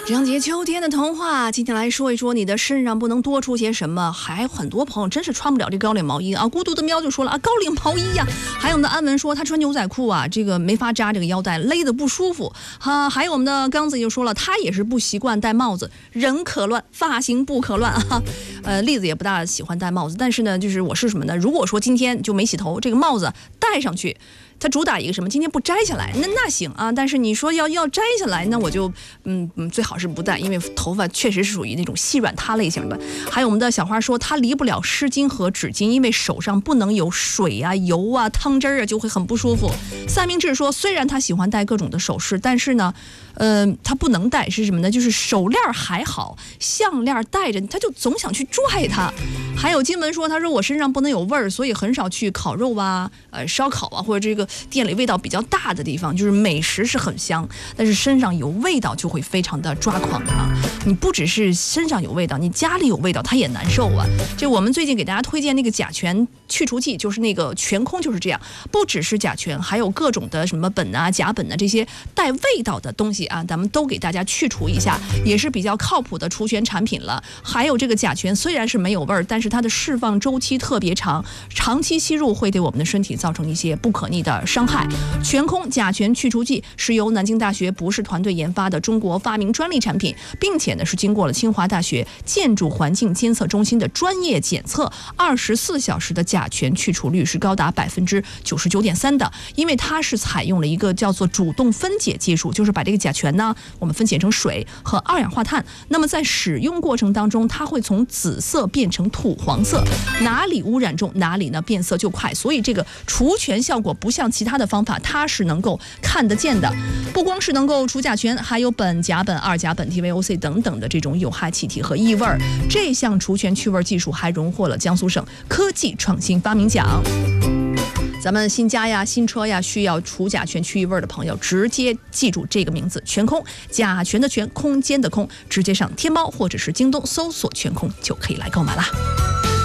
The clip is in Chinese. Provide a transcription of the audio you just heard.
张杰秋天的童话，今天来说一说你的身上不能多出些什么。还有很多朋友真是穿不了这高领毛衣啊。孤独的喵就说了啊，高领毛衣呀。还有我们的安文说他穿牛仔裤啊，这个没法扎这个腰带，勒得不舒服啊。还有我们的刚子就说了，他也是不习惯戴帽子，人可乱，发型不可乱啊。栗子也不大喜欢戴帽子，但是呢，就是我是什么呢？如果说今天就没洗头，这个帽子戴上去。它主打一个什么？今天不摘下来，那行啊。但是你说要摘下来，那我就最好是不戴，因为头发确实是属于那种细软塌类型的。还有我们的小花说，她离不了湿巾和纸巾，因为手上不能有水啊、油啊、汤汁啊，就会很不舒服。三明治说，虽然她喜欢戴各种的首饰，但是呢，她不能戴是什么呢？就是手链还好，项链戴着她就总想去拽它。还有金文说，她说我身上不能有味儿，所以很少去烤肉啊、烧烤啊，或者这个店里味道比较大的地方。就是美食是很香，但是身上有味道就会非常的抓狂啊！你不只是身上有味道，你家里有味道，它也难受啊。这我们最近给大家推荐那个甲醛去除剂，就是那个全空就是这样，不只是甲醛，还有各种的什么苯啊、甲苯啊这些带味道的东西啊，咱们都给大家去除一下，也是比较靠谱的除醛产品了。还有这个甲醛虽然是没有味儿，但是它的释放周期特别长，长期吸入会对我们的身体造成一些不可逆的伤害。全空甲醛去除剂是由南京大学博士团队研发的中国发明专利产品，并且呢是经过了清华大学建筑环境监测中心的专业检测，24小时的甲醛去除率是高达99.3%的。因为它是采用了一个叫做主动分解技术，就是把这个甲醛呢我们分解成水和二氧化碳，那么在使用过程当中，它会从紫色变成土黄色，哪里污染重哪里呢变色就快，所以这个除醛效果不像其他的方法，它是能够看得见的。不光是能够除甲醛，还有苯、甲苯、二甲苯、TVOC 等等的这种有害气体和异味。这项除醛去味技术还荣获了江苏省科技创新发明奖。咱们新家呀、新车呀，需要除甲醛去异味的朋友，直接记住这个名字：全空，甲醛的醛，空间的空，直接上天猫或者是京东搜索全空就可以来购买啦。